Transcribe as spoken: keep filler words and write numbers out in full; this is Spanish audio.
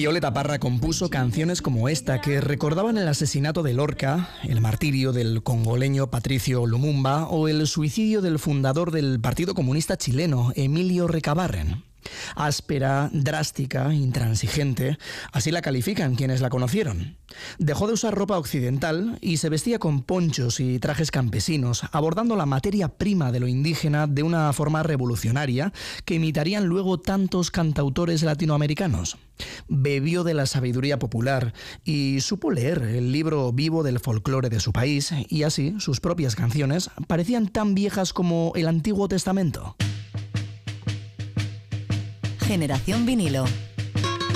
Violeta Parra compuso canciones como esta que recordaban el asesinato de Lorca, el martirio del congoleño Patricio Lumumba o el suicidio del fundador del Partido Comunista Chileno, Emilio Recabarren. Áspera, drástica, intransigente, así la califican quienes la conocieron. Dejó de usar ropa occidental y se vestía con ponchos y trajes campesinos, abordando la materia prima de lo indígena de una forma revolucionaria que imitarían luego tantos cantautores latinoamericanos. Bebió de la sabiduría popular y supo leer el libro vivo del folclore de su país, y así sus propias canciones parecían tan viejas como el Antiguo Testamento. Generación Vinilo.